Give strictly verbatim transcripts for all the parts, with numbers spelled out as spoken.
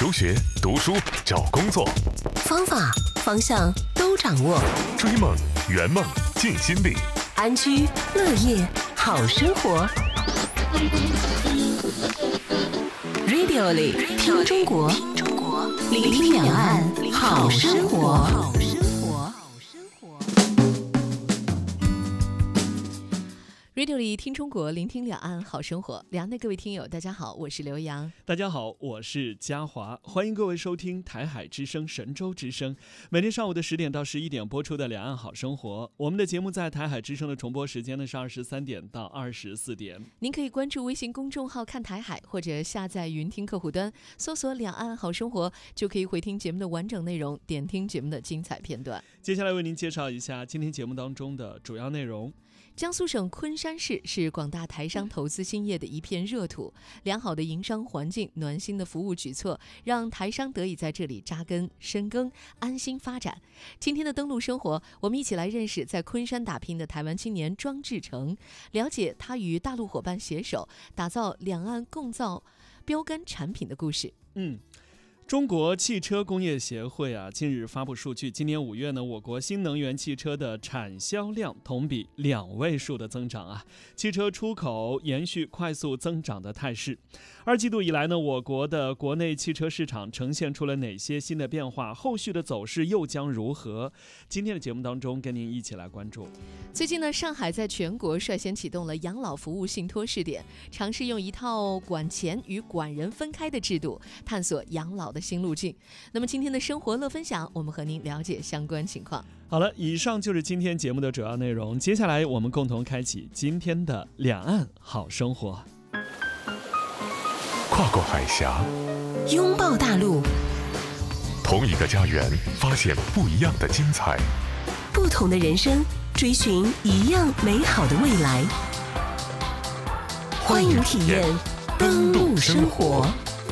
求学、读书、找工作， 方法、方向都掌握。 追梦、圆梦、尽心力， 安居乐业好生活。Radio 里听中国，聆听两岸好生活。Radio 里听中国，聆听两岸好生活。两岸的各位听友，大家好，我是刘洋。 大家好，我是嘉华，欢迎各位收听台海之声、神州之声，每天上午的十点到十一点播出的两岸好生活。我们的节目在台海之声的重播时间呢是二十三点到二十四点。 您可以关注微信公众号看台海，或者下载云听客户端，搜索两岸好生活，就可以回听节目的完整内容，点听节目的精彩片段。 接下来为您介绍一下今天节目当中的主要内容。 江苏省昆山市是广大台商投资兴业的一片热土，良好的营商环境、暖心的服务举措，让台商得以在这里扎根深耕，安心发展。今天的登陆生活，我们一起来认识在昆山打拼的台湾青年庄志成，了解他与大陆伙伴携手打造两岸共造标杆产品的故事。 嗯。中国汽车工业协会啊，近日发布数据，今年五月呢，我国新能源汽车的产销量同比两位数的增长啊，汽车出口延续快速增长的态势。二季度以来呢，我国的国内汽车市场呈现出了哪些新的变化？后续的走势又将如何？今天的节目当中，跟您一起来关注。 最近呢，上海在全国率先启动了养老服务信托试点，尝试用一套管钱与管人分开的制度，探索养老的新路径。那么今天的生活乐分享，我们和您了解相关情况。 好了，以上就是今天节目的主要内容。接下来我们共同开启今天的两岸好生活。 跨过海峡， 拥抱大陆， 同一个家园，发现不一样的精彩。 不同的人生，追寻一样美好的未来。欢迎体验登陆生活。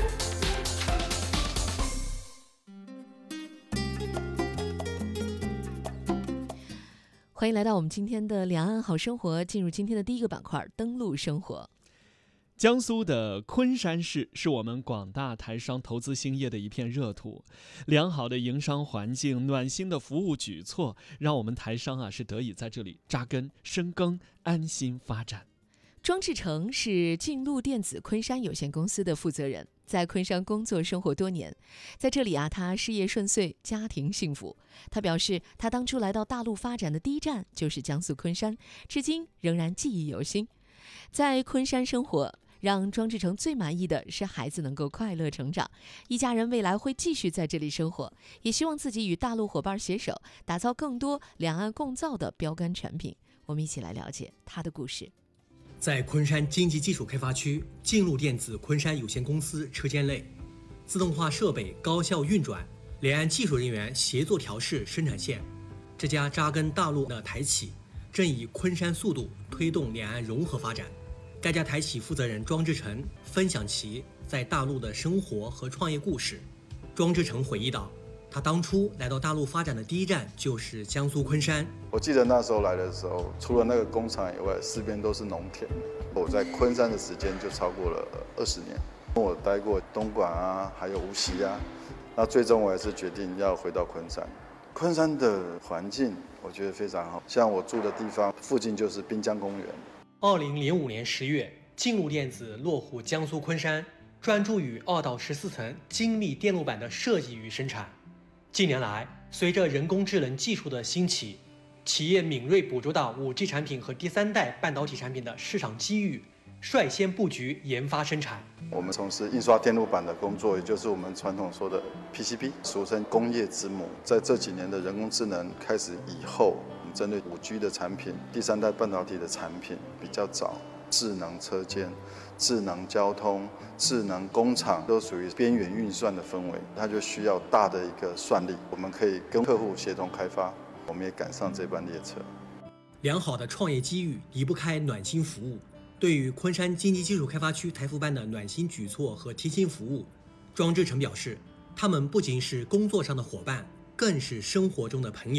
欢迎来到我们今天的两岸好生活，进入今天的第一个板块，登陆生活。 江苏的昆山市是我们广大台商投资兴业的一片热土，良好的营商环境、暖心的服务举措，让我们台商啊是得以在这里扎根深耕，安心发展。 庄志成是晋路电子昆山有限公司的负责人，在昆山工作生活多年，在这里啊，他事业顺遂，家庭幸福。他表示，他当初来到大陆发展的第一站就是江苏昆山，至今仍然记忆犹新。在昆山生活，让庄志成最满意的是孩子能够快乐成长，一家人未来会继续在这里生活，也希望自己与大陆伙伴携手，打造更多两岸共造的标杆产品。我们一起来了解他的故事。 在昆山经济技术开发区，晋路电子昆山有限公司车间内，自动化设备高效运转，两岸技术人员协作调试生产线。这家扎根大陆的台企，正以昆山速度推动两岸融合发展。该家台企负责人庄志成分享其在大陆的生活和创业故事。庄志成回忆道，他当初来到大陆发展的第一站就是江苏昆山。 我记得那时候来的时候，除了那个工厂以外，四边都是农田。我在昆山的时间就超过了二十年，我待过东莞啊，还有无锡啊。那最终我还是决定要回到昆山。昆山的环境我觉得非常好，像我住的地方附近就是滨江公园。 二零零五年十月，晋路电子落户江苏昆山，专注于二到十四层精密电路板的设计与生产。近年来，随着人工智能技术的兴起，企业敏锐捕捉到 五 G 产品和第三代半导体产品的市场机遇，率先布局研发生产。 我们从事印刷电路板的工作，也就是我们传统说的 P C B， 俗称工业之母。在这几年的人工智能开始以后，我们针对 五 G 的产品、第三代半导体的产品比较早，智能车间、智能交通、智能工厂都属于边缘运算的氛围，它就需要大的一个算力，我们可以跟客户协同开发，我们也赶上这班列车。 良好的创业机遇离不开暖心服务。对于昆山经济技术开发区台服办的暖心举措和贴心服务，庄志成表示，他们不仅是工作上的伙伴，更是生活中的朋友。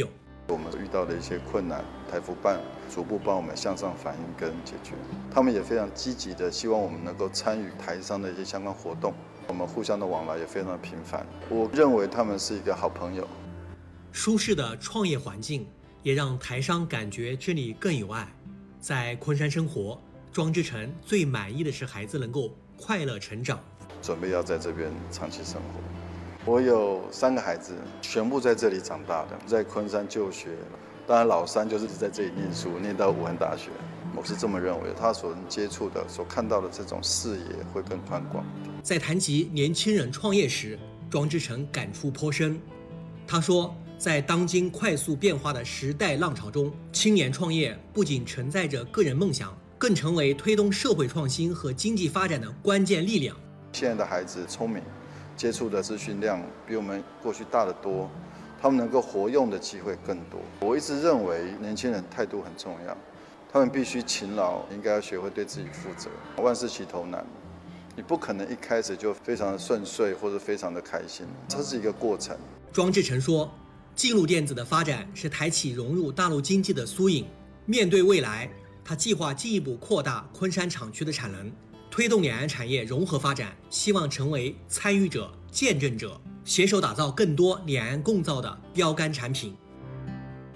我们遇到的一些困难，台福办逐步帮我们向上反映跟解决。他们也非常积极的希望我们能够参与台商的一些相关活动，我们互相的往来也非常的频繁。我认为他们是一个好朋友。 舒适的创业环境也让台商感觉这里更有爱。在昆山生活，庄志成最满意的是孩子能够快乐成长。 准备要在这边长期生活。我有三个孩子，全部在这里长大的，在昆山就学。当然老三就是在这里念书，念到武汉大学。我是这么认为，他所能接触的、所看到的这种视野会更宽广。 在谈及年轻人创业时，庄志成感触颇深。他说，在当今快速变化的时代浪潮中，青年创业不仅承载着个人梦想，更成为推动社会创新和经济发展的关键力量。 现在的孩子聪明，接触的资讯量比我们过去大得多，他们能够活用的机会更多。我一直认为年轻人态度很重要，他们必须勤劳，应该要学会对自己负责。万事起头难，你不可能一开始就非常的顺遂或者非常的开心，这是一个过程。 庄志成说，记录电子的发展是台企融入大陆经济的缩影。面对未来，他计划进一步扩大昆山厂区的产能，推动两岸产业融合发展，希望成为参与者、见证者，携手打造更多两岸共造的标杆产品。